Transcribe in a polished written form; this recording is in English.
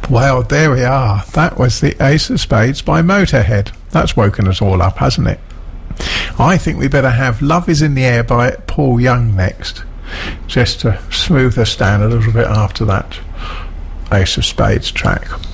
Well, there we are. That was the Ace of Spades by Motorhead. That's woken us all up, hasn't it? I think we better have Love Is in the Air by Paul Young next, just to smooth us down a little bit after that Ace of Spades track.